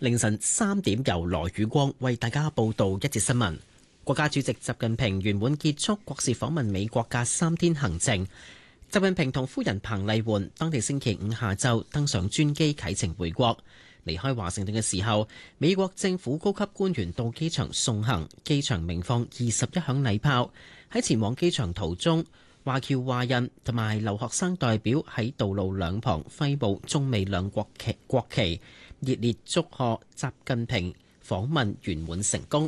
凌晨3點，由羅宇光為大家報道一節新聞。國家主席習近平圓滿結束國事訪問美國嘅3天行程。習近平同夫人彭麗媛當地星期五下晝登上專機啟程回國。離開華盛頓嘅時候，美國政府高級官員到機場送行，機場鳴放21響禮炮。喺前往機場途中，華僑華人同埋留學生代表喺道路兩旁揮舞中美兩國國旗，熱烈祝賀習近平訪問圓滿成功。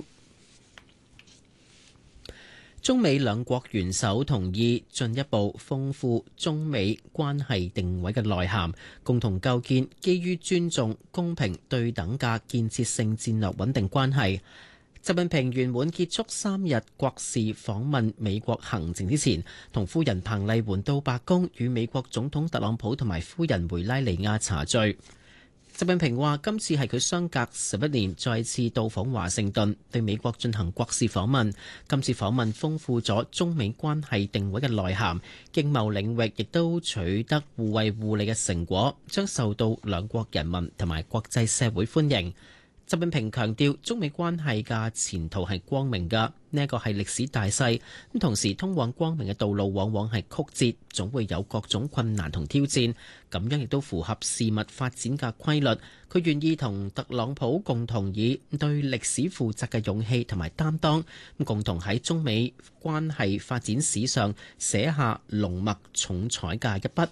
中美兩國元首同意進一步豐富中美關係定位嘅內涵，共同構建基於尊重、公平、對等嘅建設性戰略穩定關係。習近平圓滿結束3日國事訪問美國行程之前，同夫人彭麗媛到白宮與美國總統特朗普同埋夫人梅拉尼亞茶聚。習近平話：今次係佢相隔11年再次到訪華盛頓，對美國進行國事訪問。今次訪問豐富咗中美關係定位嘅內涵，經貿領域亦都取得互惠互利嘅成果，將受到兩國人民同埋國際社會歡迎。習近平強調，中美關係嘅前途係光明㗎，呢一個係歷史大勢。咁同時，通往光明嘅道路往往係曲折，總會有各種困難同挑戰。咁樣亦都符合事物發展嘅規律。佢願意同特朗普共同以對歷史負責嘅勇氣同埋擔當，共同喺中美關係發展史上寫下濃墨重彩嘅一筆。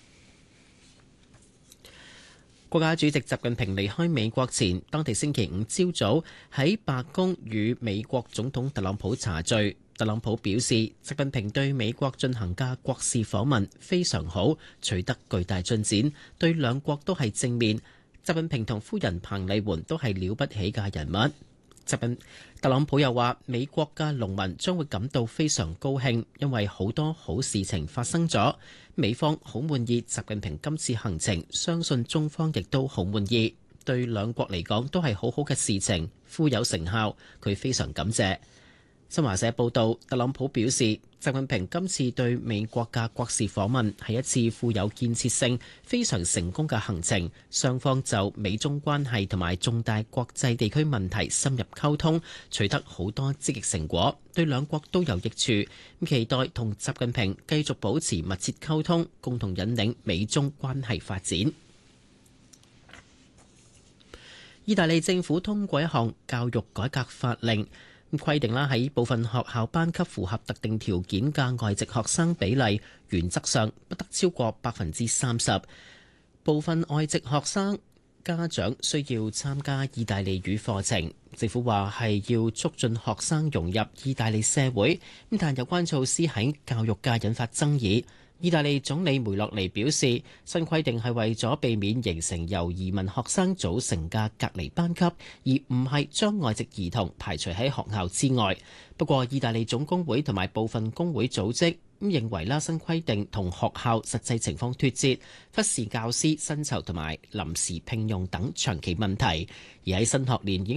國家主席習近平離開美國前，當地星期五朝早喺白宮與美國總統特朗普茶聚。特朗普表示，習近平對美國進行嘅國事訪問非常好，取得巨大進展，對兩國都係正面。習近平同夫人彭麗媛都係了不起嘅人物。特朗普又話，美國嘅農民將會感到非常高興，因為好多好事情發生咗。美方好滿意習近平今次行程，相信中方亦都好滿意，對兩國嚟講都係好好嘅事情，富有成效，佢非常感謝。新華社報道，特朗普表示，習近平今次對美國嘅國事訪問係一次富有建設性、非常成功嘅行程。雙方就美中關係同埋重大國際地區問題深入溝通，取得好多積極成果，對兩國都有益處。期待同習近平繼續保持密切溝通，共同引領美中關係發展。意大利政府通過一項教育改革法令。規定啦，喺部分學校班級符合特定條件嘅外籍學生比例，原則上不得超過30%。部分外籍學生家長需要參加意大利語課程。政府話係要促進學生融入意大利社會，但有關措施喺教育界引發爭議。意大利總理梅洛尼表示，新規定係為咗避免形成由移民學生組成嘅隔離班級，而唔係將外籍兒童排除喺學校之外。不過，意大利總工會同埋部分工會組織認為啦，新規定同學校實際情況脫節，忽視教師薪酬同埋臨時聘用等長期問題。而喺新學年已經